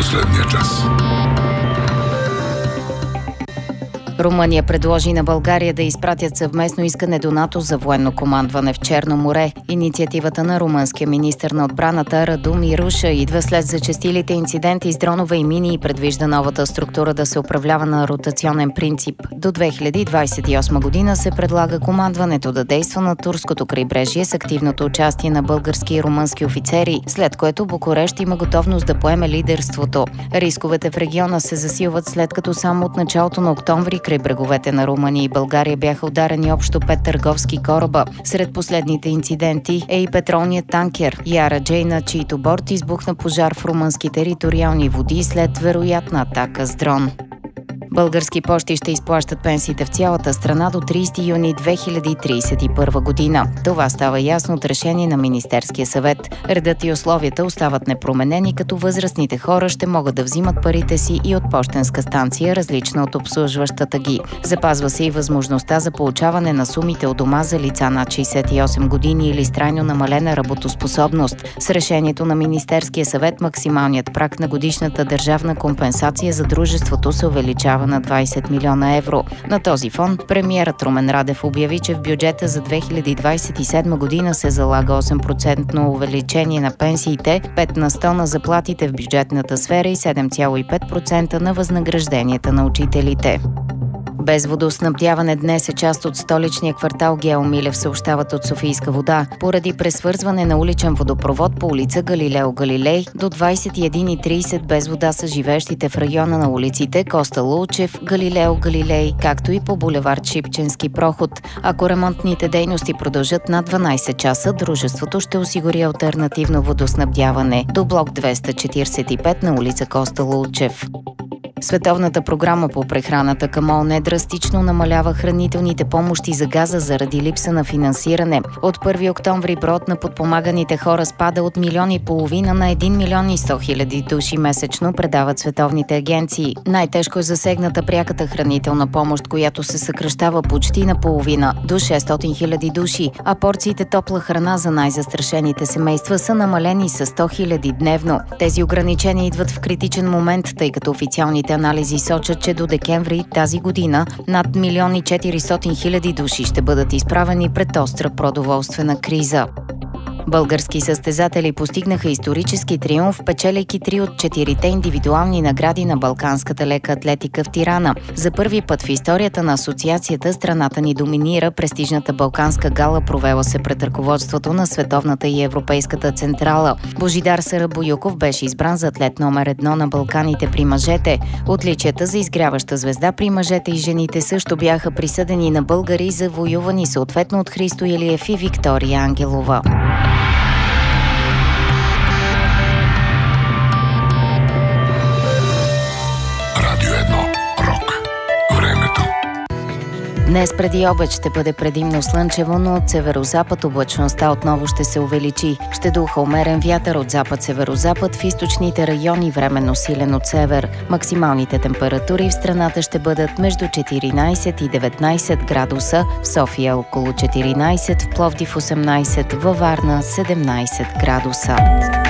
последния час. Румъния предложи на България да изпратят съвместно искане до НАТО за военно командване в Черно море. Инициативата на румънския министър на отбраната Раду Мируша идва след зачестилите инциденти с дронове и мини и предвижда новата структура да се управлява на ротационен принцип. До 2028 година се предлага командването да действа на турското крайбрежие с активното участие на български и румънски офицери, след което Букурещ има готовност да поеме лидерството. Рисковете в региона се засилват, след като само от началото на октомври край бреговете на Румъния и България бяха ударени общо 5 търговски кораба. Сред последните инциденти е и петролният танкер Яра Джей, на чийто борт избухна пожар в румънски териториални води след вероятна атака с дрон. Български пощи ще изплащат пенсиите в цялата страна до 30 юни 2031 година. Това става ясно от решение на Министерския съвет. Редът и условията остават непроменени, като възрастните хора ще могат да взимат парите си и от пощенска станция, различна от обслужващата ги. Запазва се и възможността за получаване на сумите от дома за лица над 68 години или с трайно намалена работоспособност. С решението на Министерския съвет максималният праг на годишната държавна компенсация за дружеството се увеличава на 20 милиона евро. На този фон премиерът Румен Радев обяви, че в бюджета за 2027 година се залага 8% увеличение на пенсиите, 5 на 100 на заплатите в бюджетната сфера и 7,5% на възнагражденията на учителите. Без водоснабдяване днес е част от столичния квартал Гео Милев, съобщават от Софийска вода. Поради пресвързване на уличен водопровод по улица Галилео Галилей до 21:30 без вода са живеещите в района на улиците Коста Лулчев, Галилео Галилей, както и по булевард Шипченски проход. Ако ремонтните дейности продължат над 12 часа, дружеството ще осигури алтернативно водоснабдяване до блок 245 на улица Коста Лулчев. Световната програма по прехраната към ООН драстично намалява хранителните помощи за Газа заради липса на финансиране. От 1 октомври броят на подпомаганите хора спада от 1,5 милиона на 1 милион и 100 хиляди души месечно, предават световните агенции. Най-тежко е засегната пряката хранителна помощ, която се съкращава почти наполовина до 600 хиляди души, а порциите топла храна за най-застрашените семейства са намалени с 100 хиляди дневно. Тези ограничения идват в критичен момент, тъй като официалните анализи сочат, че до декември тази година над 1 400 000 души ще бъдат изправени пред остра продоволствена криза. Български състезатели постигнаха исторически триумф, печеляйки 3 от 4 индивидуални награди на балканската лека атлетика в Тирана. За първи път в историята на асоциацията страната ни доминира престижната балканска гала, провела се пред ръководството на световната и европейската централа. Божидар Сарабоюков беше избран за атлет номер 1 на Балканите при мъжете. Отличията за изгряваща звезда при мъжете и жените също бяха присъдени на българи, завоювани съответно от Христо Илиев и Виктория Ангелова. Днес преди обед ще бъде предимно слънчево, но от северозапад облачността отново ще се увеличи. Ще духа умерен вятър от запад-северозапад, в източните райони временно силен от север. Максималните температури в страната ще бъдат между 14 и 19 градуса, в София около 14, в Пловдив 18, във Варна 17 градуса.